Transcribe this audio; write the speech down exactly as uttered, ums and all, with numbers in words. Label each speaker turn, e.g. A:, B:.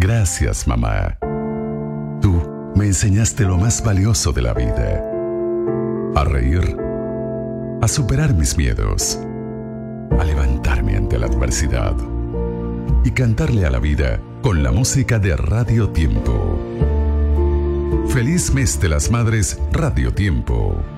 A: Gracias, mamá. Tú me enseñaste lo más valioso de la vida. A reír, a superar mis miedos, a levantarme ante la adversidad y cantarle a la vida con la música de Radio Tiempo. Feliz mes de las madres, Radio Tiempo.